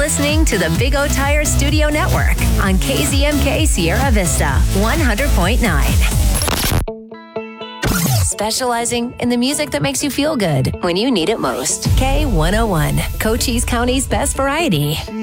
listening to the Big O Tire Studio Network on KZMK Sierra Vista 100.9. Specializing in the music that makes you feel good when you need it most. K101, Cochise County's best variety.